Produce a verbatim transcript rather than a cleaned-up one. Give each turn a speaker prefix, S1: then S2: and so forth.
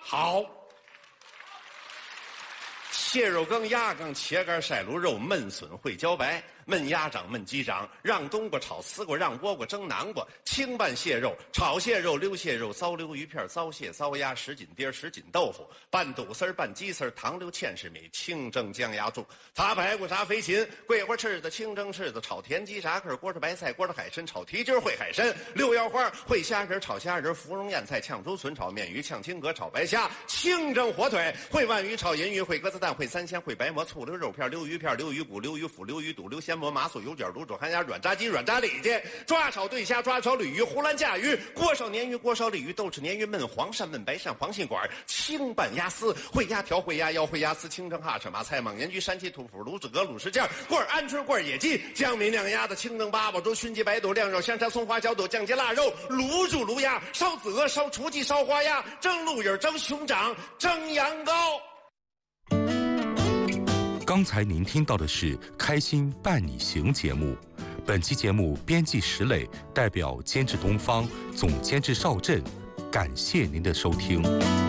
S1: 好。蟹肉羹、鸭羹、茄干、筛卤肉、焖笋、烩茭白、焖鸭掌、焖鸡掌，让冬瓜炒丝瓜，让倭瓜蒸南瓜，清拌蟹肉、炒蟹肉、溜蟹肉、糟溜鱼片、糟蟹、糟鸭、什锦碟、什锦豆腐，拌肚丝儿、拌鸡丝儿，糖溜芡实米，清蒸姜鸭柱，炸排骨、炸飞禽，桂花翅子、清蒸翅子，炒田鸡、炸壳，锅着白菜，锅着海参，炒蹄筋、烩海参，溜腰花、烩虾仁、炒虾仁，芙蓉燕菜、炝竹笋，炒面鱼，炝青蛤，炒白虾，清蒸火腿，烩鲩鱼，炒银鱼，烩鸽子蛋，烩三鲜，烩白馍，醋溜肉片，溜鱼片，溜鱼骨，溜鱼腐，溜鱼肚，溜鲜蘑，麻酥油卷，卤煮寒鸭，软炸鸡，软炸里脊，抓炒对虾，抓炒鲤鱼，胡兰架鱼，锅烧鲶鱼，锅烧鲤鱼，豆豉鲶鱼，焖黄鳝，焖白鳝，黄心管，清拌鸭丝，烩鸭条，烩鸭腰，烩鸭丝，清蒸哈翅，马菜，蒙盐焗，山鸡土腐，卤子鹅，卤什件，棍鹌鹑，棍野鸡，江米酿鸭子，清蒸八宝粥，熏鸡白肚，晾肉，香肠，松花小肚，酱鸡腊肉，卤煮卤鸭，烧子鹅，烧雏鸡，烧花鸭，蒸鹿眼，蒸熊掌，蒸羊羔。
S2: 刚才您听到的是《开心伴你行》节目，本期节目编辑石磊，代表监制东方，总监制邵震，感谢您的收听。